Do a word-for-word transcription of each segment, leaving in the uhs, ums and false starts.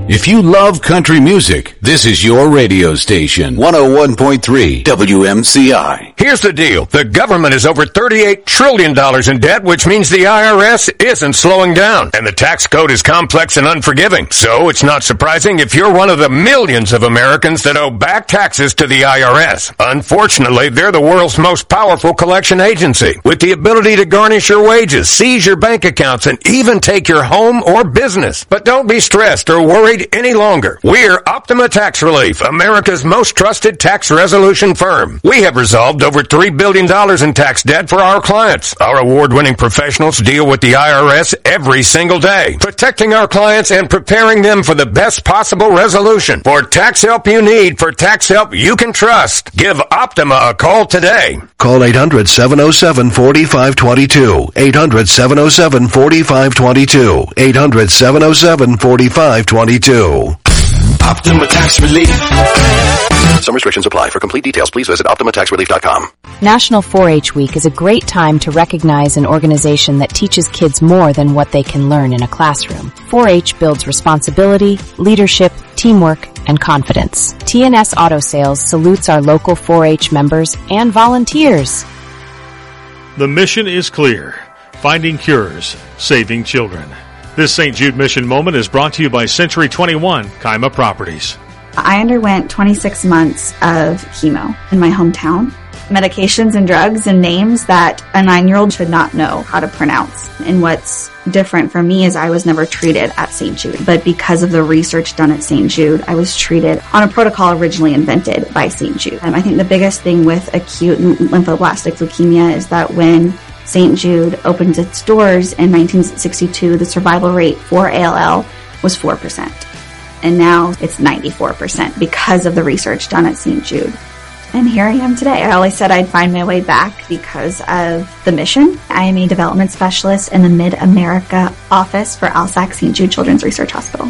If you love country music, this is your radio station. one oh one point three W M C I. Here's the deal. The government is over thirty-eight trillion dollars in debt, which means the I R S isn't slowing down. And the tax code is complex and unforgiving. So it's not surprising if you're one of the millions of Americans that owe back taxes to the I R S. Unfortunately, they're the world's most powerful collection agency, with the ability to garnish your wages, seize your bank accounts, and even take your home or business. But don't be stressed or worried any longer. We're Optima Tax Relief, America's most trusted tax resolution firm. We have resolved over three billion dollars in tax debt for our clients. Our award-winning professionals deal with the I R S every single day, protecting our clients and preparing them for the best possible resolution. For tax help you need, for tax help you can trust, give Optima a call today. Call eight hundred, seven oh seven, four five two two. eight hundred, seven oh seven, four five two two. eight hundred, seven oh seven, four five two two. Optima Tax Relief. Some restrictions apply. For complete details, please visit optima tax relief dot com. National four H Week is a great time to recognize an organization that teaches kids more than what they can learn in a classroom. four H builds responsibility, leadership, teamwork, and confidence. T N S Auto Sales salutes our local four H members and volunteers. The mission is clear. Finding cures, saving children. This Saint Jude Mission Moment is brought to you by Century twenty-one, Kaima Properties. I underwent twenty-six months of chemo in my hometown. Medications and drugs and names that a nine-year-old should not know how to pronounce. And what's different for me is I was never treated at Saint Jude. But because of the research done at Saint Jude, I was treated on a protocol originally invented by Saint Jude. Um, I think the biggest thing with acute lymphoblastic leukemia is that when Saint Jude opened its doors in nineteen sixty-two, the survival rate for A L L was four percent. And now it's ninety-four percent because of the research done at Saint Jude. And here I am today. I always said I'd find my way back because of the mission. I am a development specialist in the Mid-America office for Al Sac Saint Jude Children's Research Hospital.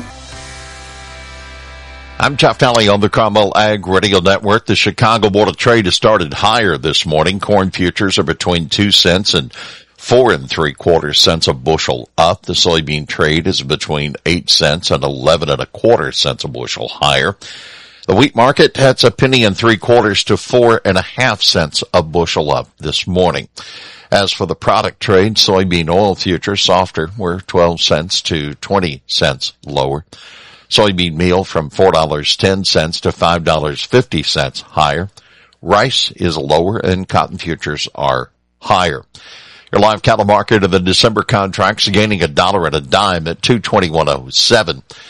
I'm Jeff Talley on the Carmel Ag Radio Network. The Chicago Board of Trade has started higher this morning. Corn futures are between two cents and four and three quarters cents a bushel up. The soybean trade is between eight cents and eleven and a quarter cents a bushel higher. The wheat market has a penny and three quarters to four and a half cents a bushel up this morning. As for the product trade, soybean oil futures softer were twelve cents to twenty cents lower. Soybean meal from four dollars and ten cents to five dollars and fifty cents higher. Rice is lower and cotton futures are higher. Your live cattle market of the December contracts gaining a dollar and a dime at two twenty-one oh seven.